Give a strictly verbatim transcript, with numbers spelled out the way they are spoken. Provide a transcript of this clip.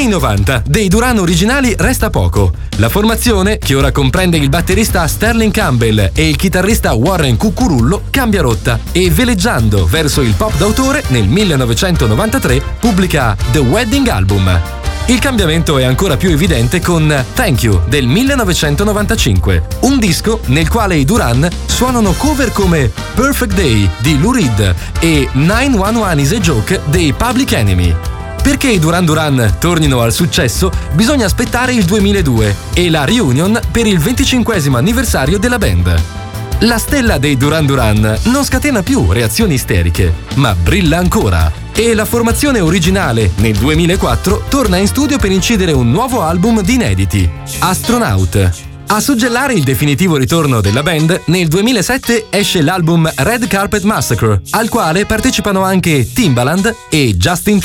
Nei novanta, dei Duran originali resta poco. La formazione, che ora comprende il batterista Sterling Campbell e il chitarrista Warren Cuccurullo, cambia rotta e, veleggiando verso il pop d'autore, nel millenovecentonovantatré pubblica The Wedding Album. Il cambiamento è ancora più evidente con Thank You del millenovecentonovantacinque, un disco nel quale i Duran suonano cover come Perfect Day di Lou Reed e nove uno uno is a Joke dei Public Enemy. Perché i Duran Duran tornino al successo bisogna aspettare il duemiladue e la reunion per il venticinquesimo anniversario della band. La stella dei Duran Duran non scatena più reazioni isteriche, ma brilla ancora. E la formazione originale, nel duemilaquattro, torna in studio per incidere un nuovo album di inediti, Astronaut. A suggellare il definitivo ritorno della band, nel duemilasette esce l'album Red Carpet Massacre, al quale partecipano anche Timbaland e Justin